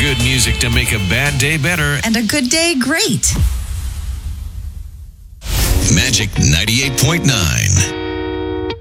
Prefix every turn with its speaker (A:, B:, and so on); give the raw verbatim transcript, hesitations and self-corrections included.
A: Good music to make a bad day better.
B: And a good day great.
C: Magic ninety-eight point nine.